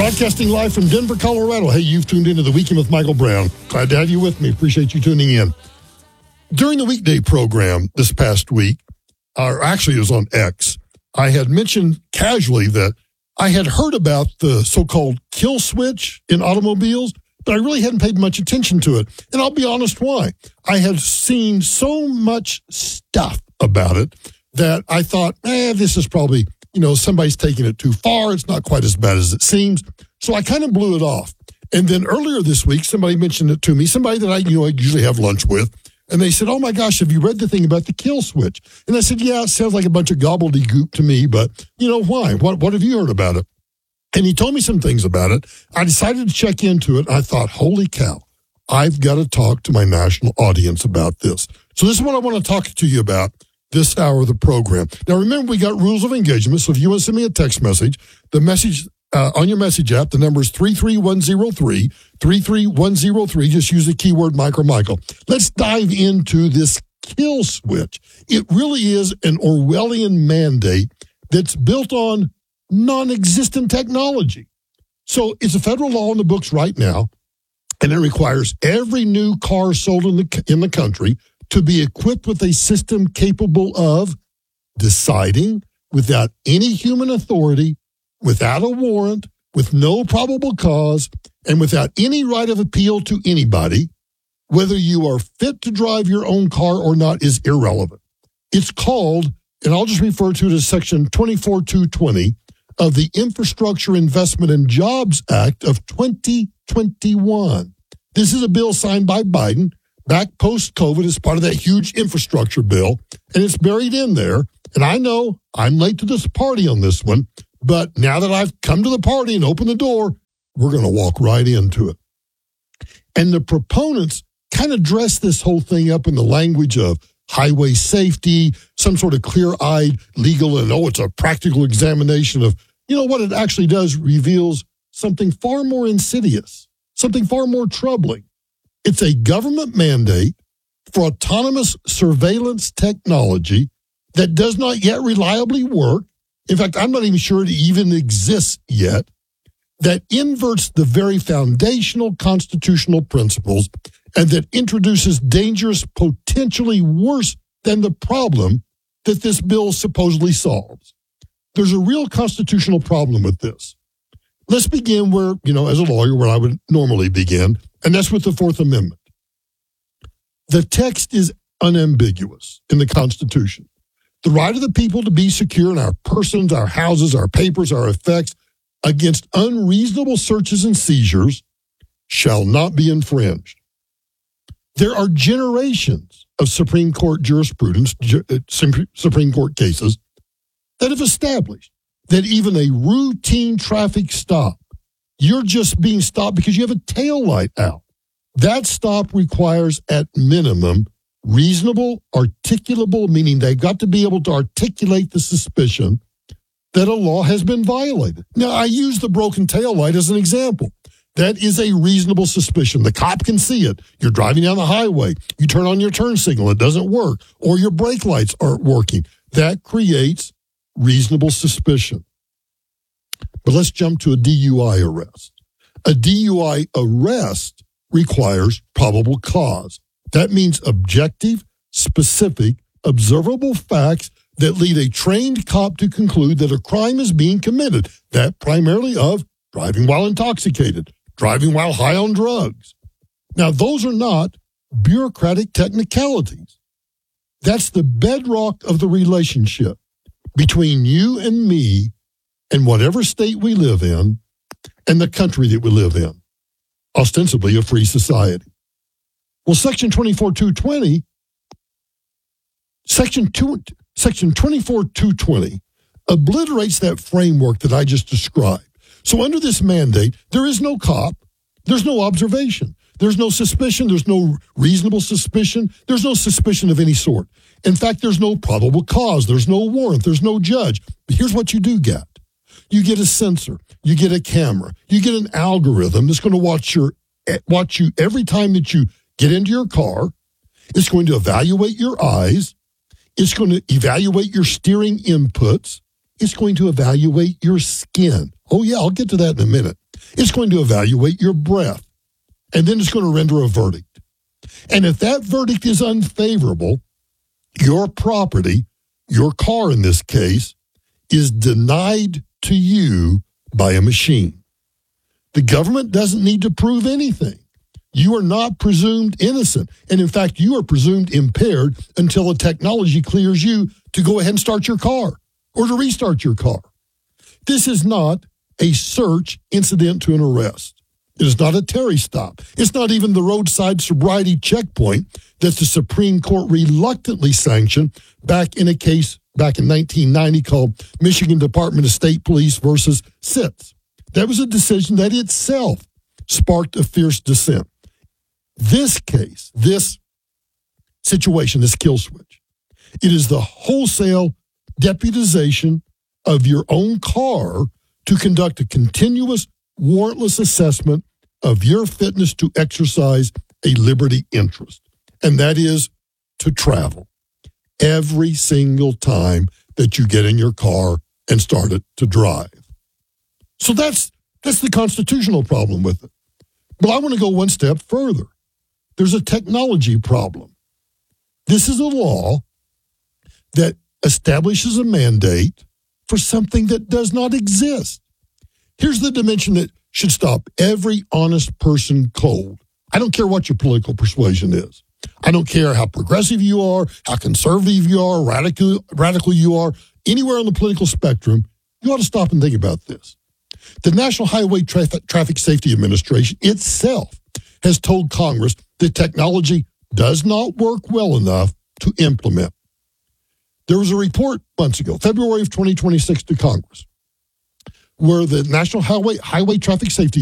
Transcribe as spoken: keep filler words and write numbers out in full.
Broadcasting live from Denver, Colorado. Hey, you've tuned into The Weekend with Michael Brown. Glad to have you with me. Appreciate you tuning in. During the weekday program this past week, or actually it was on X, I had mentioned casually that I had heard about the so-called kill switch in automobiles, but I really hadn't paid much attention to it. And I'll be honest why. I had seen so much stuff about it that I thought, eh, this is probably, you know, somebody's taking it too far. It's not quite as bad as it seems. So I kind of blew it off. And then earlier this week, somebody mentioned it to me, somebody that I, you know, I usually have lunch with. And they said, oh my gosh, have you read the thing about the kill switch? And I said, yeah, it sounds like a bunch of gobbledygook to me, but you know, why? What, what have you heard about it? And he told me some things about it. I decided to check into it. And I thought, holy cow, I've got to talk to my national audience about this. So this is what I want to talk to you about this hour of the program. Now, remember, we got rules of engagement. So if you want to send me a text message, the message uh, on your message app, the number is three three one zero three, three three one zero three. Just use the keyword Mike or Michael. Let's dive into this kill switch. It really is an Orwellian mandate that's built on non-existent technology. So it's a federal law in the books right now, and it requires every new car sold in the in the country to be equipped with a system capable of deciding without any human authority, without a warrant, with no probable cause, and without any right of appeal to anybody, whether you are fit to drive your own car or not is irrelevant. It's called, and I'll just refer to it as Section twenty-four two twenty of the Infrastructure Investment and Jobs Act of twenty twenty-one. This is a bill signed by Biden back post-COVID as part of that huge infrastructure bill, and it's buried in there. And I know I'm late to this party on this one, but now that I've come to the party and opened the door, we're going to walk right into it. And the proponents kind of dress this whole thing up in the language of highway safety, some sort of clear-eyed legal, and oh, it's a practical examination of, you know, what it actually does reveals something far more insidious, something far more troubling. It's a government mandate for autonomous surveillance technology that does not yet reliably work. In fact, I'm not even sure it even exists yet, that inverts the very foundational constitutional principles and that introduces dangers potentially worse than the problem that this bill supposedly solves. There's a real constitutional problem with this. Let's begin where, you know, as a lawyer, where I would normally begin, and that's with the Fourth Amendment. The text is unambiguous in the Constitution. The right of the people to be secure in our persons, our houses, our papers, our effects against unreasonable searches and seizures shall not be infringed. There are generations of Supreme Court jurisprudence, Supreme Court cases that have established that even a routine traffic stop, you're just being stopped because you have a tail light out. That stop requires, at minimum, reasonable, articulable, meaning they've got to be able to articulate the suspicion that a law has been violated. Now, I use the broken tail light as an example. That is a reasonable suspicion. The cop can see it. You're driving down the highway. You turn on your turn signal. It doesn't work. Or your brake lights aren't working. That creates reasonable suspicion. But let's jump to a D U I arrest. A D U I arrest requires probable cause. That means objective, specific, observable facts that lead a trained cop to conclude that a crime is being committed. That primarily of driving while intoxicated, driving while high on drugs. Now, those are not bureaucratic technicalities. That's the bedrock of the relationship between you and me and whatever state we live in and the country that we live in, ostensibly a free society. Well, Section twenty-four two twenty, Section two, Section twenty-four two twenty obliterates that framework that I just described. So under this mandate, there is no cop, there's no observation, there's no suspicion, there's no reasonable suspicion, there's no suspicion of any sort. In fact, there's no probable cause, there's no warrant, there's no judge. But here's what you do get. You get a sensor, you get a camera, you get an algorithm that's going to watch your watch you every time that you get into your car. It's going to evaluate your eyes. It's going to evaluate your steering inputs. It's going to evaluate your skin. Oh, yeah, I'll get to that in a minute. It's going to evaluate your breath, and then it's going to render a verdict. And if that verdict is unfavorable, your property, your car in this case, is denied to you by a machine. The government doesn't need to prove anything. You are not presumed innocent. And in fact, you are presumed impaired until the technology clears you to go ahead and start your car or to restart your car. This is not a search incident to an arrest. It is not a Terry stop. It's not even the roadside sobriety checkpoint that the Supreme Court reluctantly sanctioned back in a case back in nineteen ninety called Michigan Department of State Police versus Sitz. That was a decision that itself sparked a fierce dissent. This case, this situation, this kill switch, it is the wholesale deputization of your own car to conduct a continuous warrantless assessment of your fitness to exercise a liberty interest, and that is to travel every single time that you get in your car and start it to drive. So that's that's the constitutional problem with it. But I want to go one step further. There's a technology problem. This is a law that establishes a mandate for something that does not exist. Here's the dimension that should stop every honest person cold. I don't care what your political persuasion is. I don't care how progressive you are, how conservative you are, radical, radical you are, anywhere on the political spectrum, you ought to stop and think about this. The National Highway Traf- Traffic Safety Administration itself has told Congress that technology does not work well enough to implement. There was a report months ago, February of twenty twenty-six, to Congress, where the National Highway Highway Traffic Safety